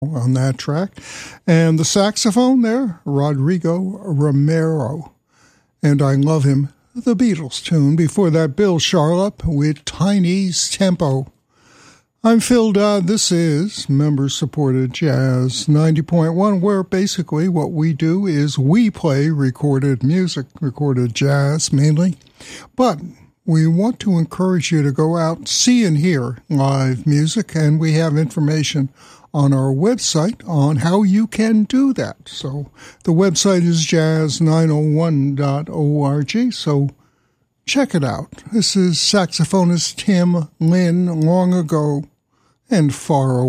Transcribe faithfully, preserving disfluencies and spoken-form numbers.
on that track. And the saxophone there, Rodrigo Romero. And I Love Him, the Beatles tune. Before that, Bill Charlap with Tiny's Tempo. I'm Phil Dodd. This is member-supported Jazz ninety point one, where basically what we do is we play recorded music, recorded jazz mainly. But we want to encourage you to go out, see and hear live music, and we have information on our website on how you can do that. So the website is jazz nine oh one dot org, so check it out. This is saxophonist Tim Lynn, Long Ago and Far Away.